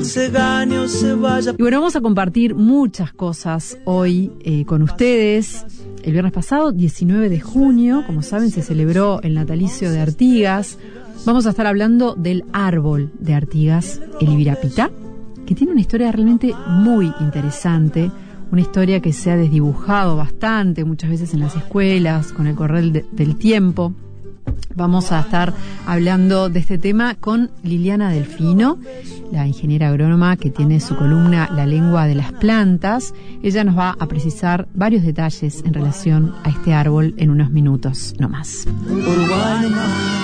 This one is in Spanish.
Y bueno, vamos a compartir muchas cosas hoy con ustedes. El viernes pasado, 19 de junio, como saben, se celebró el natalicio de Artigas. Vamos a estar hablando del árbol de Artigas, el Ibirapitá, que tiene una historia realmente muy interesante, una historia que se ha desdibujado bastante, muchas veces en las escuelas, con el correr del tiempo. Vamos a estar hablando de este tema con Liliana Delfino, la ingeniera agrónoma que tiene su columna La lengua de las plantas. Ella nos va a precisar varios detalles en relación a este árbol en unos minutos nomás.